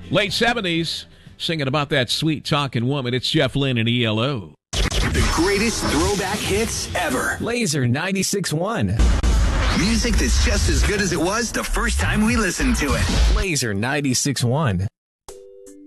Late 70s, singing about that sweet talking woman. It's Jeff Lynne and ELO. The greatest throwback hits ever. Laser 96.1. Music that's just as good as it was the first time we listened to it. Laser 96.1.